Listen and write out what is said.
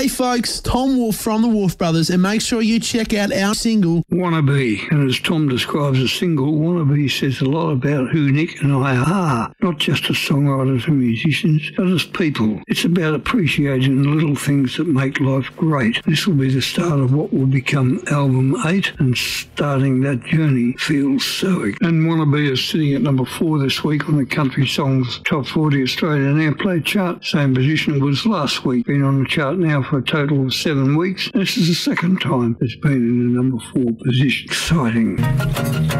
Hey folks, Tom Wolfe from the Wolfe Brothers, and make sure you check out our single, Wannabe. And as Tom describes the single, Wannabe says a lot about who Nick and I are, not just as songwriters and musicians, but as people. It's about appreciating the little things that make life great. This will be the start of what will become album 8, and starting that journey feels so. And Wannabe is sitting at number 4 this week on the Country Songs Top 40 Australian Airplay chart. Same position was last week. Been on the chart now for a total of 7 weeks. This is the second time it's been in the number 4 position. Exciting.